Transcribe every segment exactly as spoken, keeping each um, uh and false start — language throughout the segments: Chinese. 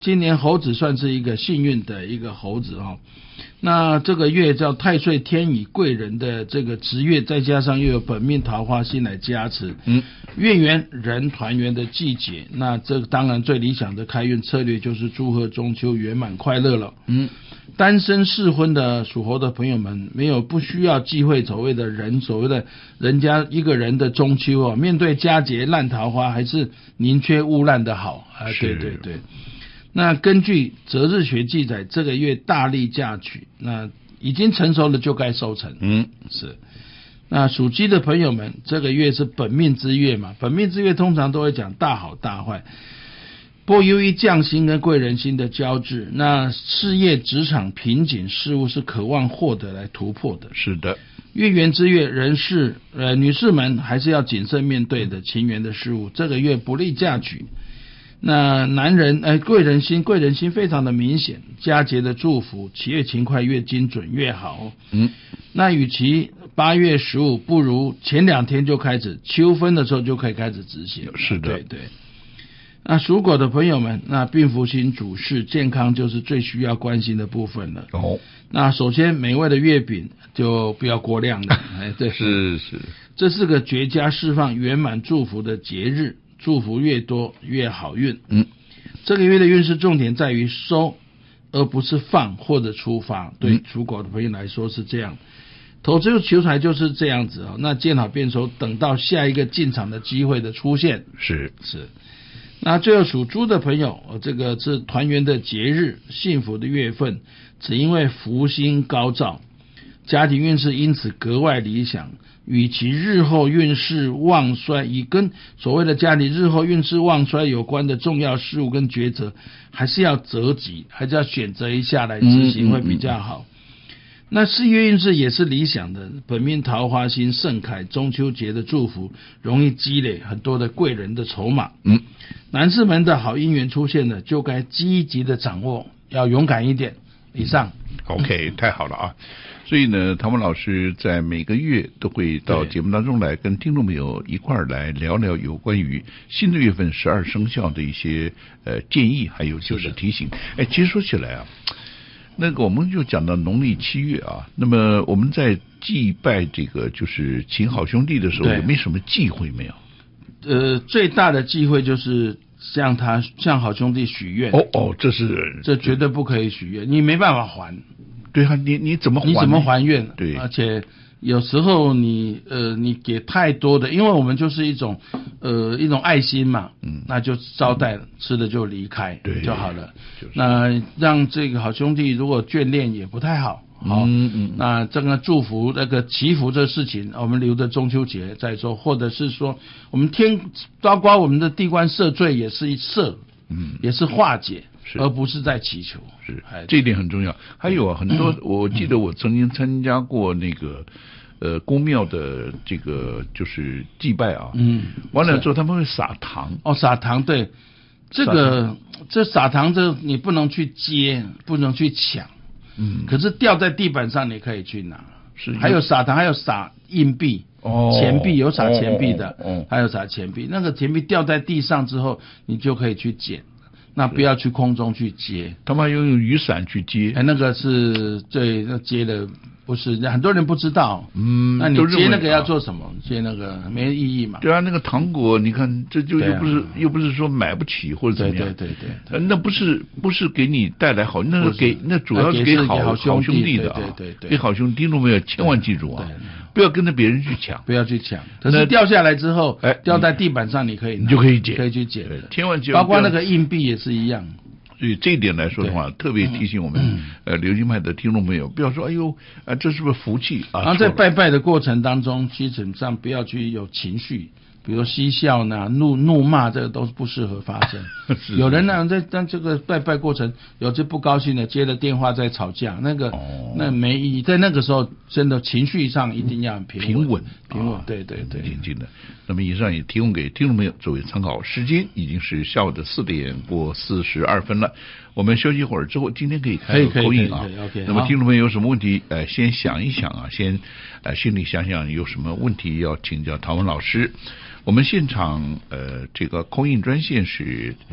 今年猴子算是一个幸运的一个猴子哦。那这个月叫太岁天乙贵人的这个值月，再加上又有本命桃花星来加持，嗯，月圆人团圆的季节。那这当然最理想的开运策略就是祝贺中秋圆满快乐了。嗯，单身适婚的属猴的朋友们，没有不需要忌讳所谓的人所谓的人家一个人的中秋哦，面对佳节烂桃花，还是宁缺毋滥的好啊！对对对。那根据择日学记载，这个月大力嫁娶，那已经成熟了就该收成。嗯，是。那属鸡的朋友们，这个月是本命之月嘛，本命之月通常都会讲大好大坏。不过由于将星跟贵人星的交织，那事业职场瓶颈事物是渴望获得来突破的。 是的。 月圆之月，人士呃女士们还是要谨慎面对的情缘的事物，这个月不利嫁娶。那男人哎，贵人心，贵人心非常的明显，佳节的祝福，越勤快越精准越好。嗯，那与其八月十五，不如前两天就开始，秋分的时候就可以开始执行。 是的， 对对。那属狗的朋友们，那病符星主事，健康就是最需要关心的部分了。哦，那首先美味的月饼就不要过量了。哎，对， 是是， 这是个绝佳释放圆满祝福的节日。祝福越多越好运。嗯，这个月的运势重点在于收，而不是放或者出发。对属狗的朋友来说是这样，投资求财就是这样子啊。那见好变收，等到下一个进场的机会的出现。 是是。那最后属猪的朋友，这个是团圆的节日，幸福的月份，只因为福星高照，家庭运势因此格外理想。与其日后运势旺衰，以跟所谓的家里日后运势旺衰有关的重要事务跟抉择，还是要择吉，还是要选择一下来执行会比较好。嗯嗯嗯，那事业运势也是理想的，本命桃花星盛开，中秋节的祝福容易积累很多的贵人的筹码。嗯，男士们的好姻缘出现了，就该积极的掌握，要勇敢一点。以上。 OK， 太好了啊！所以呢，唐文老师在每个月都会到节目当中来跟听众朋友一块儿来聊聊有关于新的月份十二生肖的一些呃建议，还有就是提醒。哎，其实说起来啊，那个我们就讲到农历七月啊，那么我们在祭拜这个就是请好兄弟的时候，有没有什么忌讳没有？ 呃，最大的忌讳就是向他向好兄弟许愿。 哦哦，这是这绝对不可以许愿，你没办法还。 对啊，你你怎么还？ 你怎么还愿？ 对， 而且有时候你呃你给太多的，因为我们就是一种呃一种爱心嘛，嗯，那就招待了，吃了就离开，对就好了。就是、那让这个好兄弟如果眷恋也不太好。好，嗯嗯，那这个祝福那个祈福这事情，我们留着中秋节再说，或者是说我们天，包括我们的地官赦罪也是一赦，嗯，也是化解。而不是在祈求， 是这一点很重要。还有啊，很多、嗯、我记得我曾经参加过那个呃宫庙的这个就是祭拜啊，嗯，完了之后他们会撒糖， 哦，撒糖，对，这个这撒糖这你不能去接，不能去抢，嗯，可是掉在地板上你可以去拿，是，还有撒糖，还有撒硬币。哦，钱币有撒钱币的，哦哦，还有撒钱币，那个钱币掉在地上之后，你就可以去捡。那不要去空中去接， 他们用雨伞去接， 哎，那个是对，那接的不是很多人不知道，嗯，那你接那个要做什么？接那个没意义嘛？ 对啊，那个糖果，你看这就又不是、啊、又不是说买不起或者怎么样， 对对对对， 那不是不是给你带来好，那是给那主要是给好好兄弟的啊， 对对对， 给好兄弟，听众朋友千万记住啊。不要跟着别人去抢， 不要去抢。可是掉下来之后，哎，掉在地板上，你可以， 你就可以捡， 可以去捡。 千万记住， 包括那个硬币也是一样。 所以这一点来说的话，特别提醒我们、嗯、呃流行派的听众朋友，不要说哎呦啊，这是不是福气啊？ 然后在拜拜的过程当中，基本上不要去有情绪。比如嬉笑呢、怒怒骂，这个都是不适合发生。有人呢在在这个拜拜过程，有些不高兴的接了电话在吵架，那个、哦、那没意义。在那个时候，真的情绪上一定要很平稳，平稳， 平稳。对对对， 平静的。那么以上也提供给听众朋友作为参考。时间已经是下午的四点过四十二分了。我们休息一会儿之后，今天可以开口音啊。那么听众朋友有什么问题，呃，先想一想啊，先呃心里想想有什么问题要请教唐文老师。我们现场呃这个空印专线是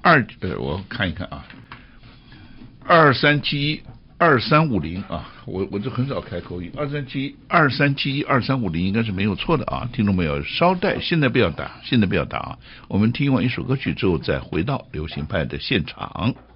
二呃，我看一看啊，二三七一二三五零啊，我我这很少开口语，二三七二三七一二三五零应该是没有错的啊，听众朋友稍待，现在不要打，现在不要打啊，我们听完一首歌曲之后再回到流行派的现场。